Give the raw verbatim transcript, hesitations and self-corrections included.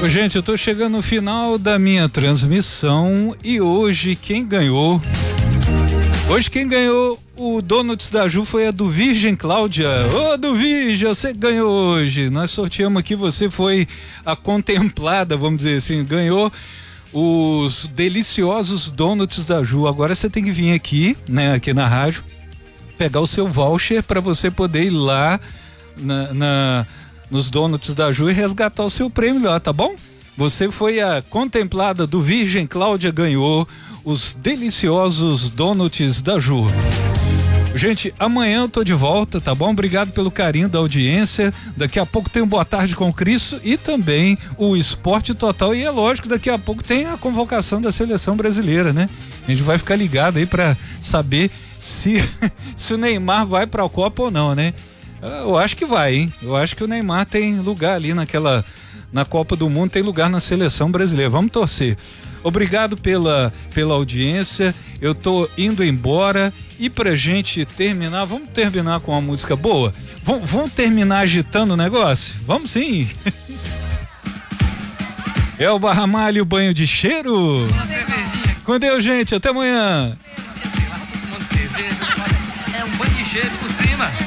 Ô, gente, eu tô chegando no final da minha transmissão e hoje quem ganhou? Hoje quem ganhou o Donuts da Ju foi a do Virgem Cláudia. Ô, do Virgem, você ganhou hoje. Nós sorteamos aqui, você foi a contemplada, vamos dizer assim, ganhou os deliciosos Donuts da Ju. Agora você tem que vir aqui, né, aqui na rádio, pegar o seu voucher para você poder ir lá na, na nos Donuts da Ju e resgatar o seu prêmio lá, tá bom? Você foi a contemplada do Virgem Cláudia, ganhou os deliciosos Donuts da Ju. Gente, amanhã eu tô de volta, tá bom? Obrigado pelo carinho da audiência. Daqui a pouco tem o Boa Tarde com Cristo e também o Esporte Total. E é lógico, daqui a pouco tem a convocação da seleção brasileira, né? A gente vai ficar ligado aí pra saber se, se o Neymar vai pra Copa ou não, né? Eu acho que vai, hein? Eu acho que o Neymar tem lugar ali naquela, na Copa do Mundo, tem lugar na seleção brasileira. Vamos torcer. Obrigado pela, pela audiência. Eu tô indo embora e pra gente terminar, vamos terminar com uma música boa? Vamos, vamos terminar agitando o negócio? Vamos sim. É o Barramalho, o banho de cheiro. Com Deus, gente. Até amanhã. É um banho de cheiro.